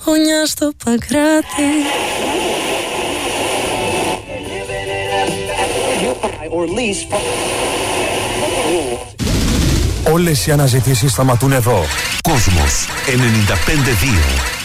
γωνιά στο Παγκράτη. Όλες οι αναζητήσεις σταματούν εδώ. Κόσμος 95-2.